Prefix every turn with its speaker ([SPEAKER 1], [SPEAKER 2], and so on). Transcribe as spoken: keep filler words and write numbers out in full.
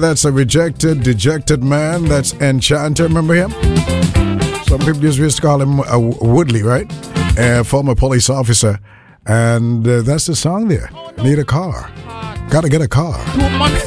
[SPEAKER 1] that's a rejected, dejected man. That's Enchanter. Remember him? Some people just used to call him uh, Woodley, right? A former police officer. And uh, that's the song there. Need a car. Gotta get a car.